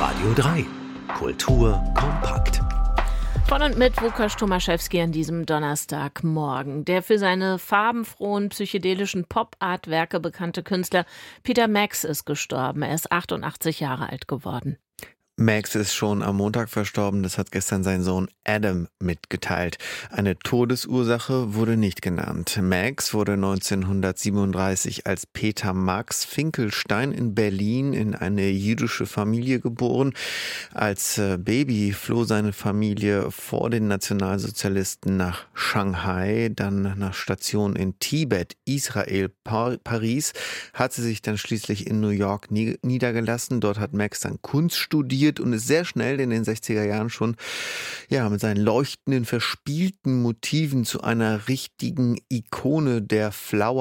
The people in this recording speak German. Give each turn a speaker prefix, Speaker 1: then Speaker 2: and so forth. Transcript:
Speaker 1: Radio 3. Kultur kompakt.
Speaker 2: Von und mit Łukasz Tomaszewski an diesem Donnerstagmorgen. Der für seine farbenfrohen, psychedelischen Pop-Art-Werke bekannte Künstler Peter Max ist gestorben. Er ist 88 Jahre alt geworden.
Speaker 3: Max ist schon am Montag verstorben, das hat gestern sein Sohn Adam mitgeteilt. Eine Todesursache wurde nicht genannt. Max wurde 1937 als Peter Max Finkelstein in Berlin in eine jüdische Familie geboren. Als Baby floh seine Familie vor den Nationalsozialisten nach Shanghai, dann nach Stationen in Tibet, Israel, Paris, hat sie sich dann schließlich in New York niedergelassen. Dort hat Max dann Kunst studiert und ist sehr schnell in den 60er Jahren schon mit seinen leuchtenden, verspielten Motiven zu einer richtigen Ikone der Flower